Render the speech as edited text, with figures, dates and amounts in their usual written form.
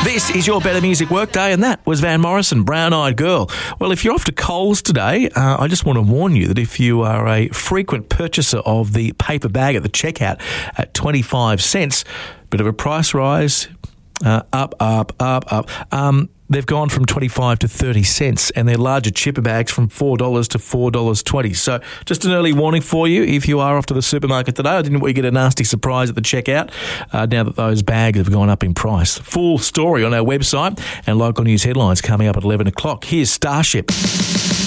This is your Better Music Workday, and that was Van Morrison, Brown Eyed Girl. Well, if you're off to Coles today, I just want to warn you that if you are a frequent purchaser of the paper bag at the checkout at 25 cents, bit of a price rise, up. They've gone from 25 to 30 cents, and they're larger chipper bags from $4 to $4.20. So just an early warning for you if you are off to the supermarket today. I didn't want you to get a nasty surprise at the checkout now that those bags have gone up in price. Full story on our website and local news headlines coming up at 11 o'clock. Here's Starship.